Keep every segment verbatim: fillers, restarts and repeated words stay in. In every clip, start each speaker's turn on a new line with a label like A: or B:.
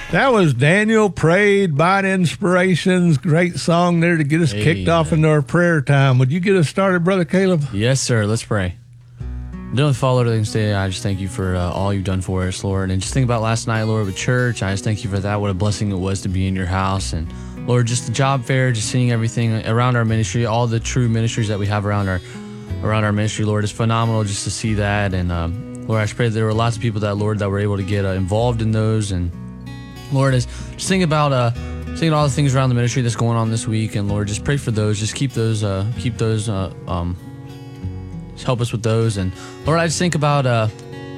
A: That was Daniel Prayed by Inspirations. Great song there to get us Amen. Kicked off into our prayer time. Would you get us started, Brother Caleb?
B: Yes, sir. Let's pray. Dearly Father, everything today, I just thank you for uh, all you've done for us, Lord. And just think about last night, Lord, with church. I just thank you for that. What a blessing it was to be in your house. And Lord, just the job fair, just seeing everything around our ministry, all the true ministries that we have around our around our ministry, Lord, is phenomenal just to see that. And um, Lord, I just pray that there were lots of people that, Lord, that were able to get uh, involved in those. And Lord, is just think about uh, seeing all the things around the ministry that's going on this week. And Lord, just pray for those. Just keep those, uh, keep those, uh, um, just help us with those. And Lord, I just think about uh,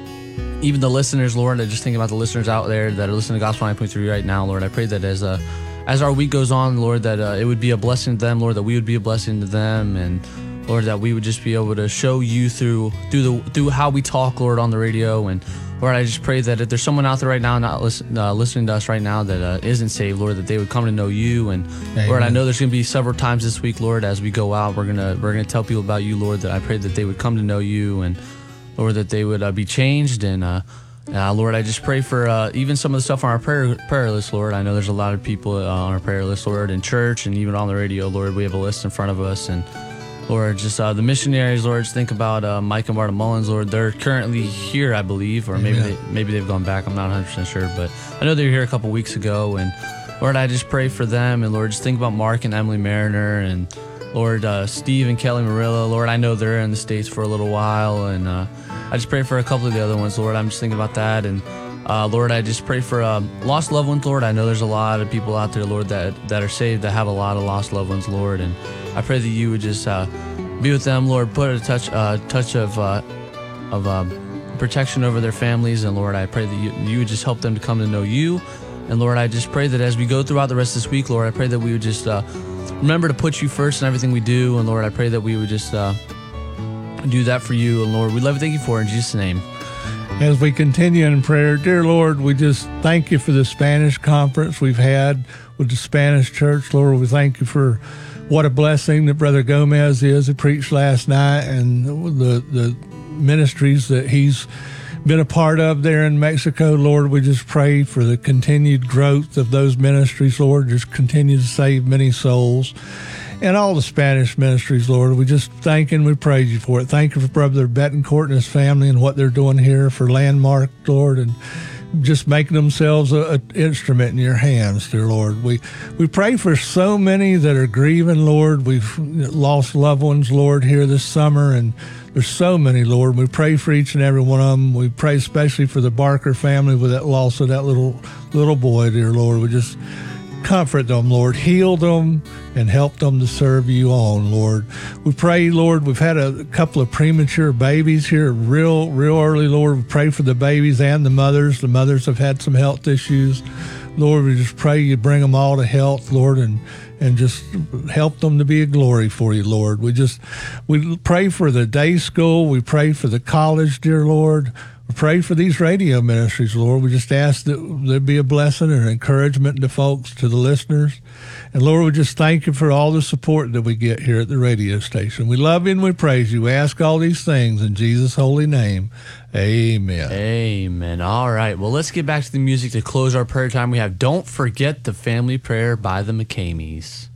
B: even the listeners, Lord. I just think about the listeners out there that are listening to Gospel nine point three right now, Lord. I pray that as uh, as our week goes on, Lord, that uh, it would be a blessing to them, Lord, that we would be a blessing to them, and Lord, that we would just be able to show you through through the through how we talk, Lord, on the radio. And Lord, I just pray that if there's someone out there right now not listen, uh, listening to us right now that uh, isn't saved, Lord, that they would come to know you. And Amen. Lord, I know there's going to be several times this week, Lord, as we go out, we're gonna we're gonna tell people about you, Lord. That I pray that they would come to know you, and Lord, that they would uh, be changed. And uh, uh, Lord, I just pray for uh, even some of the stuff on our prayer prayer list, Lord. I know there's a lot of people uh, on our prayer list, Lord, in church and even on the radio, Lord. We have a list in front of us, and Lord, just uh, the missionaries, Lord, just think about uh, Mike and Marta Mullins, Lord. They're currently here, I believe, or maybe they, maybe they've gone back. I'm not one hundred percent sure, but I know they were here a couple weeks ago. And Lord, I just pray for them. And Lord, just think about Mark and Emily Mariner, and Lord, uh, Steve and Kelly Murillo. Lord, I know they're in the States for a little while, and uh, I just pray for a couple of the other ones, Lord. I'm just thinking about that. And uh, Lord, I just pray for uh, lost loved ones, Lord. I know there's a lot of people out there, Lord, that, that are saved, that have a lot of lost loved ones, Lord. And I pray that you would just uh, be with them, Lord. Put a touch, uh, touch of uh, of um, protection over their families, and Lord, I pray that you, you would just help them to come to know you. And Lord, I just pray that as we go throughout the rest of this week, Lord, I pray that we would just uh, remember to put you first in everything we do. And Lord, I pray that we would just uh, do that for you. And Lord, we love you, thank you for it in Jesus' name.
A: As we continue in prayer, dear Lord, we just thank you for the Spanish conference we've had with the Spanish church. Lord, we thank you for what a blessing that Brother Gomez is. He preached last night, and the the ministries that he's been a part of there in Mexico. Lord, we just pray for the continued growth of those ministries, Lord. Just continue to save many souls. And all the Spanish ministries, Lord, we just thank and we praise you for it. Thank you for Brother Betancourt and his family and what they're doing here for Landmark, Lord, and just making themselves an instrument in your hands, dear Lord. We we pray for so many that are grieving, Lord. We've lost loved ones, Lord, here this summer, and there's so many, Lord. We pray for each and every one of them. We pray especially for the Barker family with that loss of that little little boy, dear Lord. We just comfort them, Lord. Heal them and help them to serve you on, Lord. We pray, Lord, we've had a couple of premature babies here real, real early, Lord. We pray for the babies and the mothers. The mothers have had some health issues. Lord, we just pray you bring them all to health, Lord, and and just help them to be a glory for you, Lord. We just, we pray for the day school. We pray for the college, dear Lord. We pray for these radio ministries, Lord. We just ask that there be a blessing and encouragement to folks, to the listeners. And Lord, we just thank you for all the support that we get here at the radio station. We love you and we praise you. We ask all these things in Jesus' holy name. Amen.
B: Amen. All right. Well, let's get back to the music to close our prayer time. We have Don't Forget the Family Prayer by the McCameys.